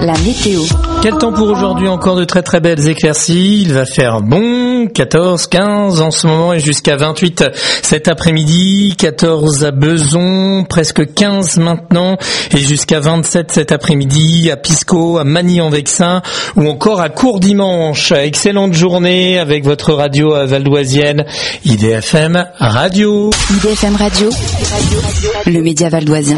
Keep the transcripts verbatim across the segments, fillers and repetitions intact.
la météo. Quel temps pour aujourd'hui? Encore de très très belles éclaircies. Il va faire bon, quatorze, quinze en ce moment et jusqu'à vingt-huit cet après-midi, quatorze à Beson, presque quinze maintenant et jusqu'à vingt-sept cet après-midi à Pisco, à Magny-en-Vexin ou encore à Courdimanche. Excellente journée avec votre radio valdoisienne I D F M Radio. I D F M Radio, le média valdoisien.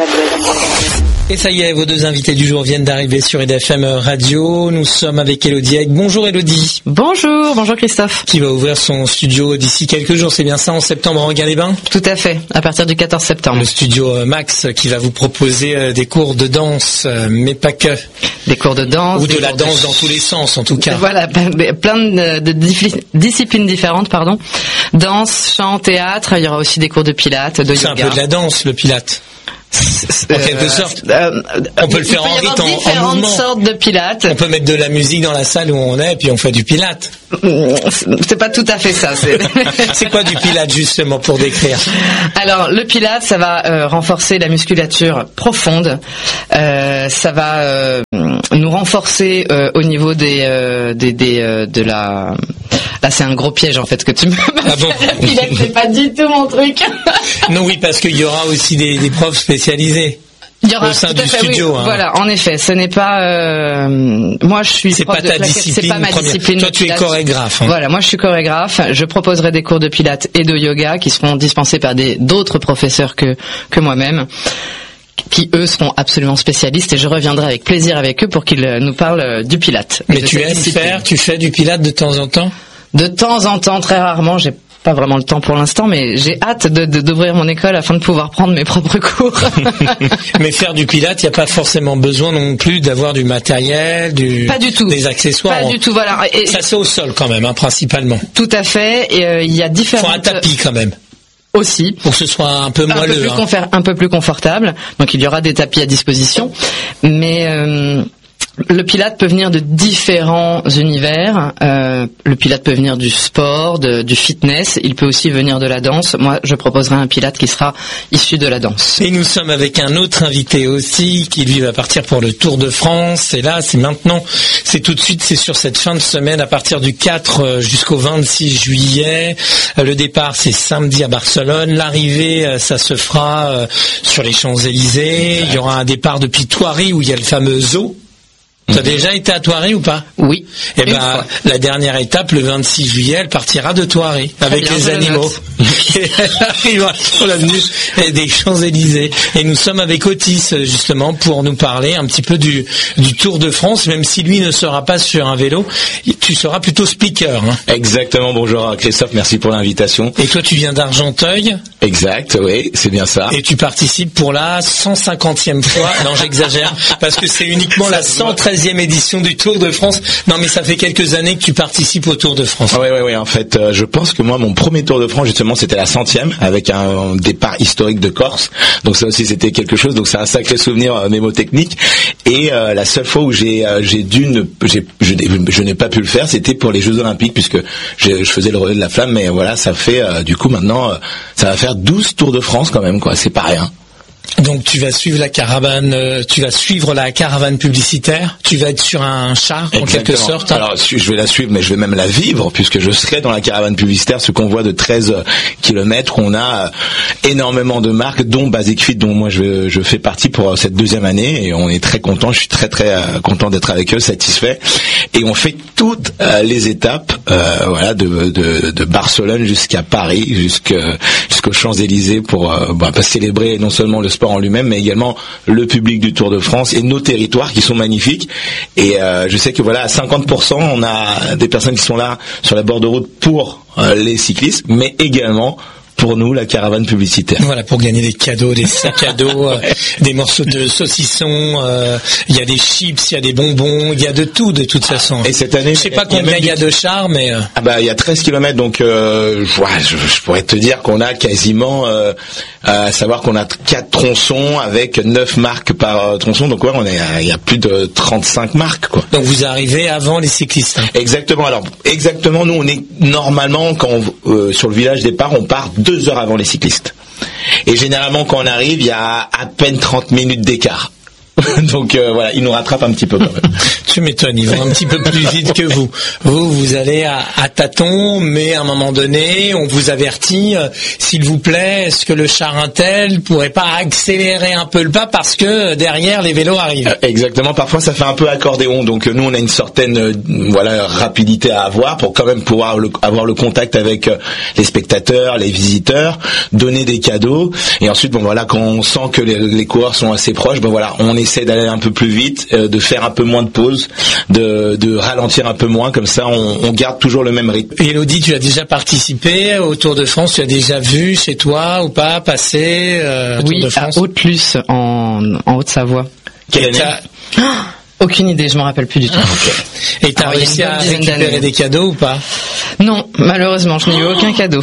Et ça y est, vos deux invités du jour viennent d'arriver sur I D F M Radio. Nous sommes avec Elodie Egg. Bonjour Elodie. Bonjour, bonjour Christophe. Qui va ouvrir son studio d'ici quelques jours, c'est bien ça, en septembre en Regal-les-Bains? Tout à fait, à partir du quatorze septembre. Le studio Max qui va vous proposer des cours de danse, mais pas que. Des cours de danse. Ou de la danse de... dans tous les sens en tout cas. Voilà, plein de, de disciplines différentes, pardon. Danse, chant, théâtre, il y aura aussi des cours de pilates, de yoga. C'est un peu de la danse le pilate. En quelque sorte, euh, on peut le faire en rythme, en, en mouvement. Sortes de pilates. On peut mettre de la musique dans la salle où on est, et puis on fait du pilate. C'est pas tout à fait ça. C'est, c'est quoi du pilate justement pour décrire? Alors le pilate, ça va euh, renforcer la musculature profonde. Euh, ça va euh, nous renforcer euh, au niveau des, euh, des, des euh, de la. Là, c'est un gros piège en fait que tu me. Ah bon? La pilate, c'est pas du tout mon truc. Non, oui, parce qu'il y aura aussi des, des profs spécialisés. Il y aura au sein tout à du fait, studio. Oui. Hein. Voilà, en effet, ce n'est pas. Euh, moi, je suis. C'est prof pas de ta plaquette, discipline. C'est pas ma première. discipline. Toi, tu es chorégraphe. Hein. Voilà, moi, je suis chorégraphe. Je proposerai des cours de pilates et de yoga qui seront dispensés par des d'autres professeurs que que moi-même, qui eux seront absolument spécialistes, et je reviendrai avec plaisir avec eux pour qu'ils nous parlent du pilate. Mais tu aimes faire, tu fais du pilate de temps en temps? De temps en temps, très rarement. J'ai pas vraiment le temps pour l'instant, mais j'ai hâte de, de, d'ouvrir mon école afin de pouvoir prendre mes propres cours. Mais faire du pilate, il n'y a pas forcément besoin non plus d'avoir du matériel, du, pas du tout. des accessoires. Pas du tout, voilà. Et ça c'est au sol quand même, hein, principalement. Tout à fait. Et euh, il y a différents. Faut un tapis quand même. Aussi. Pour que ce soit un peu moelleux. Un peu plus, hein. confort, un peu plus confortable. Donc il y aura des tapis à disposition. Mais euh, le pilate peut venir de différents univers. Euh, le pilate peut venir du sport, de, du fitness. Il peut aussi venir de la danse. Moi, je proposerai un pilate qui sera issu de la danse. Et nous sommes avec un autre invité aussi, qui lui va partir pour le Tour de France. Et là, c'est maintenant, c'est tout de suite, c'est sur cette fin de semaine, à partir du quatre jusqu'au vingt-six juillet. Le départ, c'est samedi à Barcelone. L'arrivée, ça se fera sur les Champs-Élysées. Il y aura un départ depuis Thoiry, où il y a le fameux zoo. Tu as déjà été à Thoiry ou pas? Oui. Eh ben, fois. La dernière étape, le vingt-six juillet, elle partira de Thoiry avec bien, les animaux. Elle arrivera sur l'avenue des Champs-Élysées. Et nous sommes avec Otis, justement, pour nous parler un petit peu du, du Tour de France, même si lui ne sera pas sur un vélo. Tu seras plutôt speaker. Hein. Exactement. Bonjour Christophe, merci pour l'invitation. Et toi, tu viens d'Argenteuil? Exact, oui, c'est bien ça. Et tu participes pour la cent cinquantième fois. Non, j'exagère, parce que c'est uniquement la cent treizième édition du Tour de France. Non, mais ça fait quelques années que tu participes au Tour de France. Oui, oui, oui. En fait, euh, je pense que moi, mon premier Tour de France, justement, c'était la centième, avec un départ historique de Corse. Donc ça aussi, c'était quelque chose. Donc c'est un sacré souvenir euh, mémotechnique. Et euh, la seule fois où j'ai, euh, j'ai dû, ne, j'ai, je, je n'ai pas pu le faire, c'était pour les Jeux Olympiques, puisque je, je faisais le relais de la flamme. Mais voilà, ça fait, euh, du coup, maintenant, euh, ça va faire douze Tours de France quand même, quoi. C'est pas rien. Donc tu vas suivre la caravane, euh, tu vas suivre la caravane publicitaire. Tu vas être sur un char en Exactement. quelque sorte. Alors je vais la suivre, mais je vais même la vivre puisque je serai dans la caravane publicitaire, ce convoi de treize kilomètres. On a énormément de marques, dont Basic Fit, dont moi je, je fais partie pour cette deuxième année, et on est très content. Je suis très très euh, content d'être avec eux, satisfait. Et on fait toutes euh, les étapes, euh, voilà, de, de, de Barcelone jusqu'à Paris, jusqu'à, jusqu'aux Champs-Élysées pour, euh, bah, pour célébrer non seulement le sport en lui-même, mais également le public du Tour de France et nos territoires qui sont magnifiques. Et euh, je sais que voilà, à cinquante pour cent, on a des personnes qui sont là sur la bord de route pour euh, les cyclistes, mais également pour nous, la caravane publicitaire. Voilà, pour gagner des cadeaux, des sacs à dos, euh, des morceaux de saucisson, euh, il y a des chips, il y a des bonbons, il y a de tout de toute façon. Et cette année, je sais pas combien il y a de chars, mais euh... ah bah il y a treize kilomètres, donc euh, ouais, je, je pourrais te dire qu'on a quasiment, euh, à savoir qu'on a quatre tronçons avec neuf marques par euh, tronçon, donc ouais, on est, il y a plus de trente-cinq marques, quoi. Donc vous arrivez avant les cyclistes. Hein. Exactement. Alors exactement, nous on est normalement quand on, euh, sur le village départ, on part deux heures avant les cyclistes. Et généralement, quand on arrive, il y a à peine trente minutes d'écart. Donc euh, voilà, ils nous rattrapent un petit peu quand même. Tu m'étonnes, ils vont un petit peu plus vite que vous. Vous, vous allez à, à tâtons, mais à un moment donné, on vous avertit, euh, s'il vous plaît, est-ce que le Charentel pourrait pas accélérer un peu le pas parce que derrière les vélos arrivent. Euh, exactement, parfois ça fait un peu accordéon, donc euh, nous on a une certaine euh, voilà rapidité à avoir pour quand même pouvoir le, avoir le contact avec euh, les spectateurs, les visiteurs, donner des cadeaux, et ensuite bon voilà, quand on sent que les, les coureurs sont assez proches, ben voilà, on essaie d'aller un peu plus vite, euh, de faire un peu moins de pauses, de, de ralentir un peu moins, comme ça on, on garde toujours le même rythme. Élodie, tu as déjà participé au Tour de France, tu as déjà vu chez toi ou pas passer euh, oui, Tour de France? à Haute-Luce, en, en Haute-Savoie. Quelle année? Aucune idée, je m'en rappelle plus du tout. Et t'as Alors, réussi à récupérer des cadeaux ou pas? Non, malheureusement, je n'ai eu aucun cadeau.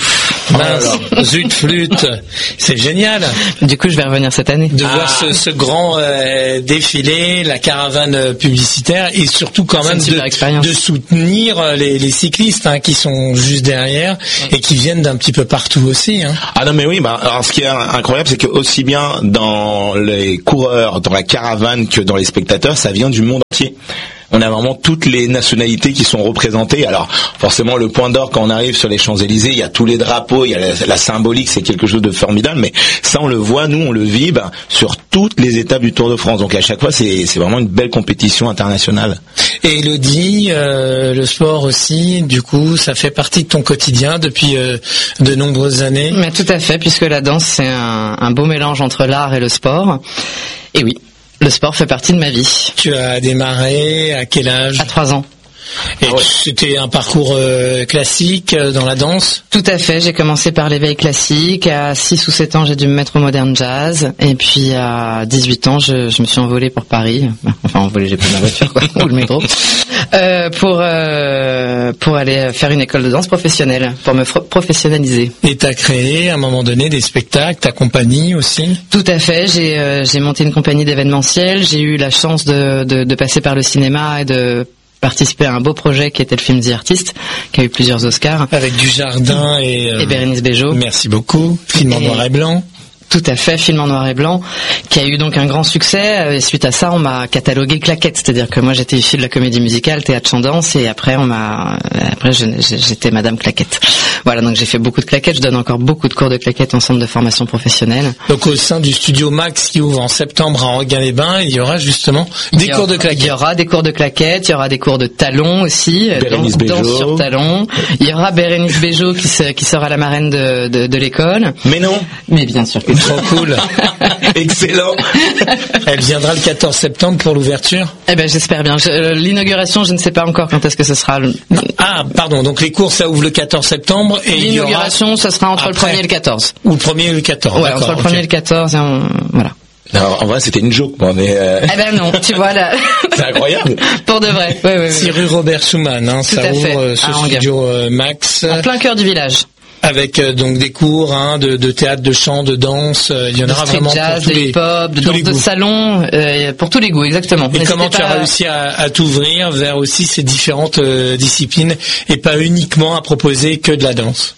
Mince, zut flûte, c'est génial. Du coup, je vais revenir cette année. De ah. voir ce, ce grand euh, défilé, la caravane publicitaire, et surtout quand même de, de soutenir les, les cyclistes hein, qui sont juste derrière et qui viennent d'un petit peu partout aussi. Hein. Ah non mais oui, bah alors ce qui est incroyable, c'est que aussi bien dans les coureurs, dans la caravane que dans les spectateurs, ça vient du monde entier. On a vraiment toutes les nationalités qui sont représentées. Alors forcément le point d'or quand on arrive sur les Champs-Élysées, il y a tous les drapeaux, il y a la, la symbolique, c'est quelque chose de formidable. Mais ça on le voit, nous on le vit ben, sur toutes les étapes du Tour de France. Donc à chaque fois c'est, c'est vraiment une belle compétition internationale. Et Élodie, euh, le sport aussi, du coup, ça fait partie de ton quotidien depuis euh, de nombreuses années. Mais tout à fait, puisque la danse c'est un, un beau mélange entre l'art et le sport. Et oui. Le sport fait partie de ma vie. Tu as démarré à quel âge? À trois ans. Et ah ouais. C'était un parcours euh, classique euh, dans la danse? Tout à fait, j'ai commencé par l'éveil classique. À six ou sept ans, j'ai dû me mettre au modern jazz. Et puis à dix-huit ans, je, je me suis envolée pour Paris. Enfin, envolée, j'ai pris ma voiture, quoi, ou le métro. Euh, pour euh, pour aller faire une école de danse professionnelle, pour me fr- professionnaliser. Et t'as créé à un moment donné des spectacles, ta compagnie aussi? Tout à fait, j'ai euh, j'ai monté une compagnie d'événementiel. J'ai eu la chance de, de de passer par le cinéma et de participer à un beau projet qui était le film The Artist, qui a eu plusieurs Oscars. Avec Dujardin et... Euh, et Bérénice Bejo. Merci beaucoup. Film en noir et blanc. Tout à fait, film en noir et blanc, qui a eu donc un grand succès. Et suite à ça, on m'a catalogué claquette, c'est-à-dire que moi j'étais issue de la comédie musicale, théâtre, chant, danse, et après on m'a, après je, j'étais Madame Claquette. Voilà, donc j'ai fait beaucoup de claquettes. Je donne encore beaucoup de cours de claquettes en centre de formation professionnelle. Donc au sein du studio Max qui ouvre en septembre à Enghien-les-Bains, il y aura justement des cours de claquettes. Il y aura des cours de claquettes, il y aura des cours de talons aussi, Bérénice danse, danse Bejo. sur talons. Il y aura Bérénice Bejo qui, se, qui sera la marraine de, de, de l'école. Mais non. Mais bien sûr que trop cool. Excellent. Elle viendra le quatorze septembre pour l'ouverture? Eh ben j'espère bien. Je, l'inauguration, je ne sais pas encore quand est-ce que ce sera. Le... Ah, pardon. Donc les cours, ça ouvre le quatorze septembre et l'inauguration, il y aura... ça sera entre après. le premier et le quatorze. Ou le premier et le quatorze. Ouais, entre le premier okay. et le quatorze, et on... voilà. Alors, en vrai, c'était une joke, moi, mais... Euh... Eh ben non, tu vois, là... C'est incroyable. Pour de vrai, oui, oui. C'est rue Robert Schumann, hein, ça ouvre euh, ce ah, studio euh, Max. En plein cœur du village. Avec euh, donc des cours hein, de, de théâtre, de chant, de danse, euh, il y en de aura street vraiment jazz, pour tous de les hip-hop, de danse de salon, euh, pour tous les goûts, exactement. Et N'hésitez comment tu as pas... réussi à, à t'ouvrir vers aussi ces différentes euh, disciplines et pas uniquement à proposer que de la danse?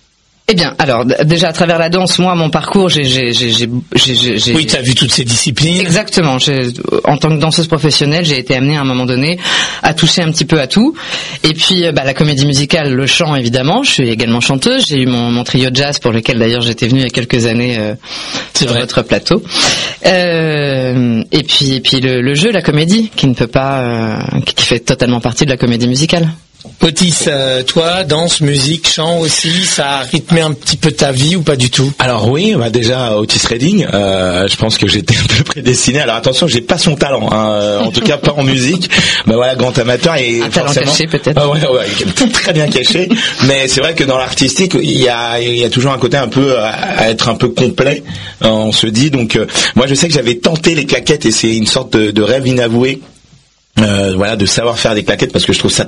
Eh bien, alors déjà à travers la danse, moi, mon parcours, j'ai, j'ai, j'ai, j'ai, j'ai, j'ai... oui, t'as vu toutes ces disciplines. Exactement. J'ai, en tant que danseuse professionnelle, j'ai été amenée à un moment donné à toucher un petit peu à tout. Et puis, bah, la comédie musicale, le chant, évidemment. Je suis également chanteuse. J'ai eu mon, mon trio de jazz pour lequel d'ailleurs j'étais venue il y a quelques années euh, sur vrai. votre plateau. Euh, et puis, et puis le, le jeu, la comédie, qui ne peut pas, euh, qui fait totalement partie de la comédie musicale. Otis, euh, toi, danse, musique, chant aussi, ça a rythmé un petit peu ta vie ou pas du tout? Alors oui, bah déjà Otis Redding, euh, je pense que j'étais un peu prédestiné. Alors attention, j'ai pas son talent, hein, en tout cas pas en musique. Bah voilà, grand amateur et un forcément. Talent caché peut-être. Ah ouais, ouais, très bien caché. Mais c'est vrai que dans l'artistique, il y a, il y a toujours un côté un peu à, à être un peu complet. On se dit donc, euh, moi je sais que j'avais tenté les claquettes et c'est une sorte de, de rêve inavoué. Euh, voilà, de savoir faire des claquettes parce que je trouve ça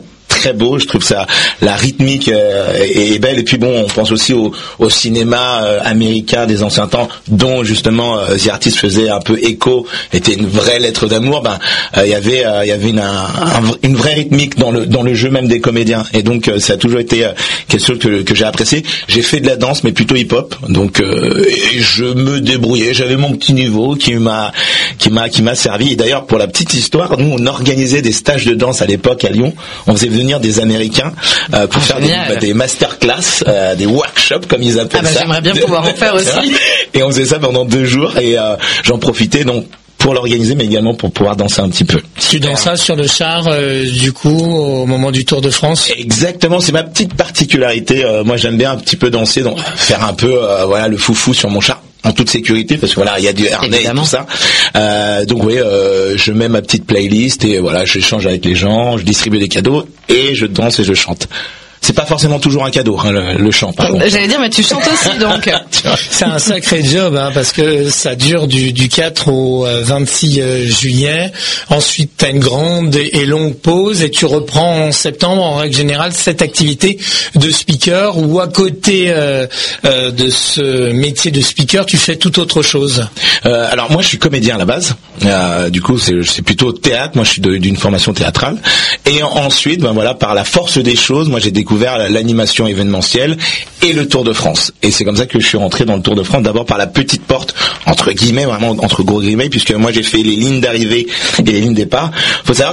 très beau. Je trouve ça, la rythmique euh, est, est belle. Et puis bon, on pense aussi au, au cinéma euh, américain des anciens temps, dont justement euh, The Artist faisait un peu écho, était une vraie lettre d'amour. Ben, il euh, y avait, il euh, y avait une, un, un, une vraie rythmique dans le dans le jeu même des comédiens. Et donc euh, ça a toujours été euh, quelque chose que, que j'ai apprécié. J'ai fait de la danse, mais plutôt hip-hop. Donc euh, et je me débrouillais. J'avais mon petit niveau qui m'a qui m'a qui m'a servi. Et d'ailleurs, pour la petite histoire, nous on organisait des stages de danse à l'époque à Lyon. On faisait venir des Américains euh, pour ah, faire des, des masterclass, euh, des workshops comme ils appellent ah bah, ça. J'aimerais bien pouvoir en faire aussi. Et on faisait ça pendant deux jours et euh, j'en profitais donc pour l'organiser, mais également pour pouvoir danser un petit peu. Tu danses ça sur le char, euh, du coup, au moment du Tour de France? Exactement, c'est ma petite particularité. Euh, moi, j'aime bien un petit peu danser, donc faire un peu, euh, voilà, le foufou sur mon char. En toute sécurité, parce que voilà, il y a du harnais et tout ça. Euh, donc oui, euh, je mets ma petite playlist et voilà, j'échange avec les gens, je distribue des cadeaux et je danse et je chante. C'est pas forcément toujours un cadeau, hein, le, le chant, par contre. J'allais dire, mais tu chantes aussi, donc. C'est un sacré job, hein, parce que ça dure du, du quatre au vingt-six juillet. Ensuite, t'as une grande et longue pause et tu reprends en septembre, en règle générale, cette activité de speaker ou à côté euh, euh, de ce métier de speaker, tu fais tout autre chose. Euh, alors moi, je suis comédien à la base. Euh, du coup, c'est, c'est plutôt théâtre. Moi, je suis de, d'une formation théâtrale. Et en, ensuite, ben voilà, par la force des choses, moi, j'ai découvert l'animation événementielle et le Tour de France. Et c'est comme ça que je suis rentré dans le Tour de France, d'abord par la petite porte, entre guillemets, vraiment entre gros guillemets, puisque moi j'ai fait les lignes d'arrivée et les lignes départ. Faut savoir